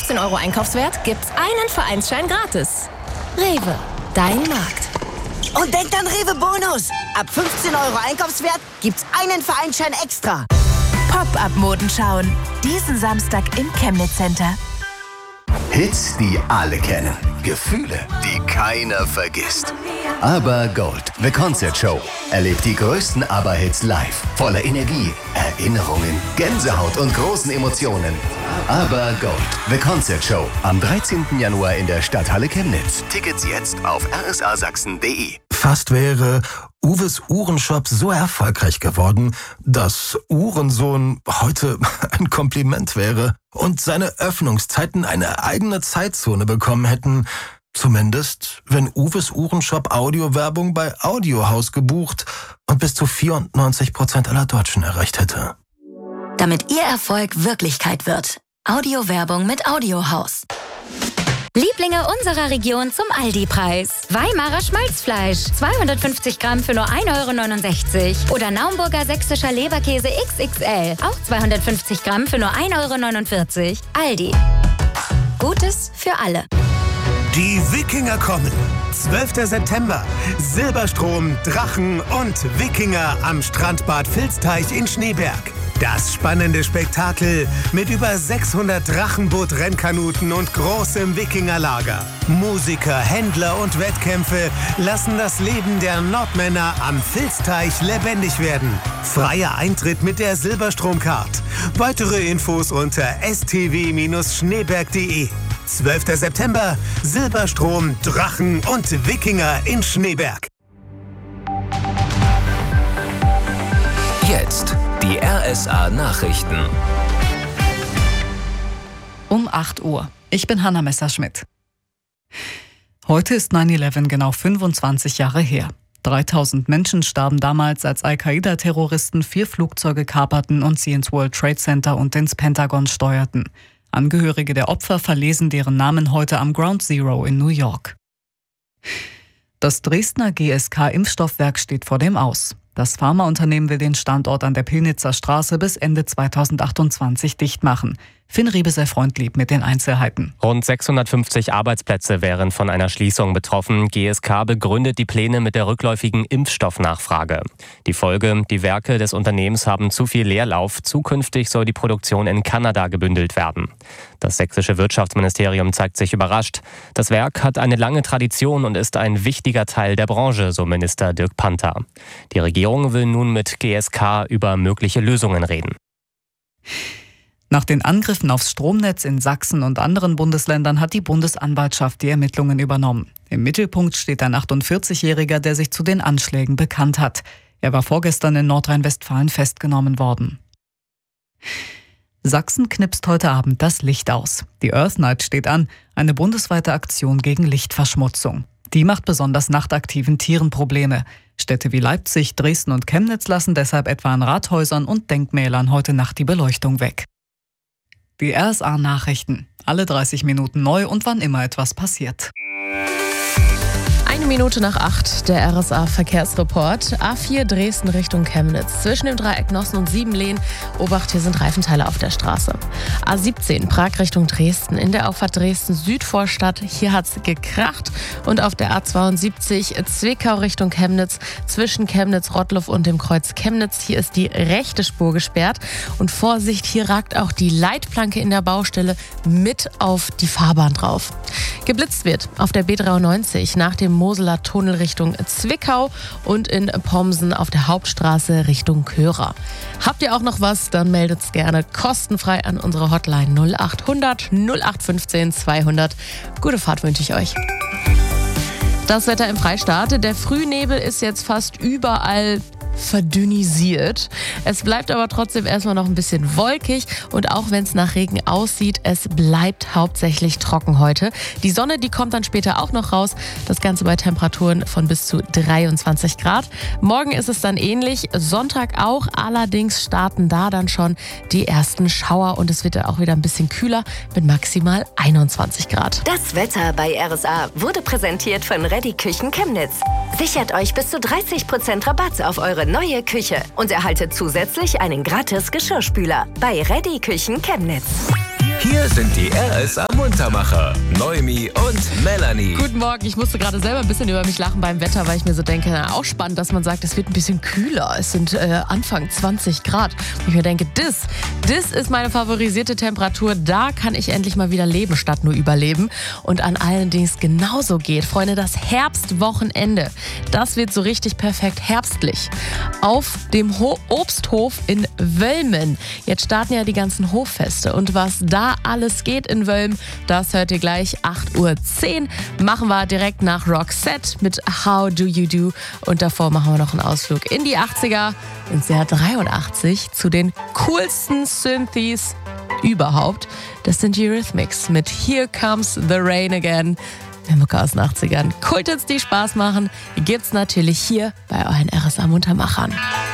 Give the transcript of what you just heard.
15 € Einkaufswert gibt's einen Vereinsschein gratis. Rewe, dein Markt. Und denkt an Rewe Bonus. Ab 15 € Einkaufswert gibt's einen Vereinsschein extra. Pop-up-Moden schauen. Diesen Samstag im Chemnitz Center. Hits, die alle kennen. Gefühle, die keiner vergisst. Aber Gold, The Concert Show. Erlebt die größten ABBA-Hits live. Voller Energie, Erinnerungen, Gänsehaut und großen Emotionen. Aber Gold, The Concert Show. Am 13. Januar in der Stadthalle Chemnitz. Tickets jetzt auf rsasachsen.de. Fast wäre Uwes Uhrenshop so erfolgreich geworden, dass Uhrensohn heute ein Kompliment wäre und seine Öffnungszeiten eine eigene Zeitzone bekommen hätten. Zumindest, wenn Uwes Uhrenshop Audiowerbung bei Audiohaus gebucht und bis zu 94% aller Deutschen erreicht hätte. Damit Ihr Erfolg Wirklichkeit wird. Audiowerbung mit Audiohaus. Lieblinge unserer Region zum Aldi-Preis. Weimarer Schmalzfleisch, 250 Gramm für nur 1,69 € Oder Naumburger sächsischer Leberkäse XXL, auch 250 Gramm für nur 1,49 €. Aldi. Gutes für alle. Die Wikinger kommen. 12. September. Silberstrom, Drachen und Wikinger am Strandbad Vilsteich in Schneeberg. Das spannende Spektakel mit über 600 Drachenboot-Rennkanuten und großem Wikingerlager. Musiker, Händler und Wettkämpfe lassen das Leben der Nordmänner am Vilsteich lebendig werden. Freier Eintritt mit der Silberstromcard. Weitere Infos unter stw-schneeberg.de. 12. September, Silberstrom, Drachen und Wikinger in Schneeberg. Jetzt die RSA-Nachrichten. Um 8 Uhr. Ich bin Hanna Messerschmidt. Heute ist 9/11 genau 25 Jahre her. 3000 Menschen starben damals, als Al-Qaida-Terroristen 4 Flugzeuge kaperten und sie ins World Trade Center und ins Pentagon steuerten. Angehörige der Opfer verlesen deren Namen heute am Ground Zero in New York. Das Dresdner GSK-Impfstoffwerk steht vor dem Aus. Das Pharmaunternehmen will den Standort an der Pillnitzer Straße bis Ende 2028 dicht machen. Finn Riebe-Freundlieb mit den Einzelheiten. Rund 650 Arbeitsplätze wären von einer Schließung betroffen. GSK begründet die Pläne mit der rückläufigen Impfstoffnachfrage. Die Folge: Die Werke des Unternehmens haben zu viel Leerlauf. Zukünftig soll die Produktion in Kanada gebündelt werden. Das sächsische Wirtschaftsministerium zeigt sich überrascht. Das Werk hat eine lange Tradition und ist ein wichtiger Teil der Branche, so Minister Dirk Panther. Die Regierung will nun mit GSK über mögliche Lösungen reden. Nach den Angriffen aufs Stromnetz in Sachsen und anderen Bundesländern hat die Bundesanwaltschaft die Ermittlungen übernommen. Im Mittelpunkt steht ein 48-Jähriger, der sich zu den Anschlägen bekannt hat. Er war vorgestern in Nordrhein-Westfalen festgenommen worden. Sachsen knipst heute Abend das Licht aus. Die Earth Night steht an, eine bundesweite Aktion gegen Lichtverschmutzung. Die macht besonders nachtaktiven Tieren Probleme. Städte wie Leipzig, Dresden und Chemnitz lassen deshalb etwa an Rathäusern und Denkmälern heute Nacht die Beleuchtung weg. Die RSA-Nachrichten. Alle 30 Minuten neu und wann immer etwas passiert. 7:01, der RSA-Verkehrsreport. A4 Dresden Richtung Chemnitz. Zwischen dem Dreieck Nossen und Siebenlehn. Obacht, hier sind Reifenteile auf der Straße. A17 Prag Richtung Dresden. In der Auffahrt Dresden-Südvorstadt. Hier hat's gekracht. Und auf der A72 Zwickau Richtung Chemnitz. Zwischen Chemnitz-Rottloff und dem Kreuz Chemnitz. Hier ist die rechte Spur gesperrt. Und Vorsicht, hier ragt auch die Leitplanke in der Baustelle mit auf die Fahrbahn drauf. Geblitzt wird auf der B93 nach dem Moseler Tunnel Richtung Zwickau und in Pomsen auf der Hauptstraße Richtung Körer. Habt ihr auch noch was, dann meldet's gerne kostenfrei an unsere Hotline 0800 0815 200. Gute Fahrt wünsche ich euch. Das Wetter im Freistaat. Der Frühnebel ist jetzt fast überall verdünnisiert. Es bleibt aber trotzdem erstmal noch ein bisschen wolkig und auch wenn es nach Regen aussieht, es bleibt hauptsächlich trocken heute. Die Sonne, die kommt dann später auch noch raus. Das Ganze bei Temperaturen von bis zu 23 Grad. Morgen ist es dann ähnlich, Sonntag auch. Allerdings starten da dann schon die ersten Schauer und es wird dann auch wieder ein bisschen kühler mit maximal 21 Grad. Das Wetter bei RSA wurde präsentiert von Reddy Küchen Chemnitz. Sichert euch bis zu 30% Rabatt auf eure neue Küche und erhaltet zusätzlich einen gratis Geschirrspüler bei Reddy Küchen Chemnitz. Hier sind die RSA Muntermacher, Noemi und Melanie. Guten Morgen, ich musste gerade selber ein bisschen über mich lachen beim Wetter, weil ich mir so denke, auch spannend, dass man sagt, es wird ein bisschen kühler. Es sind Anfang 20 Grad. Und ich mir denke, das ist meine favorisierte Temperatur. Da kann ich endlich mal wieder leben, statt nur überleben. Und an allen Dingen es genauso geht. Freunde, das Herbstwochenende, das wird so richtig perfekt herbstlich. Auf dem Obsthof in Wölmen. Jetzt starten ja die ganzen Hoffeste. Und was da alles geht in Wölmen, das hört ihr gleich. 8:10 Uhr machen wir direkt nach Roxette mit How Do You Do. Und davor machen wir noch einen Ausflug in die 80er, ins Jahr 83, zu den coolsten Synthes überhaupt. Das sind die Eurythmics mit Here Comes the Rain Again. Mucke aus den 80ern. Kulthits, die Spaß machen, gibt's natürlich hier bei euren RSA Muntermachern.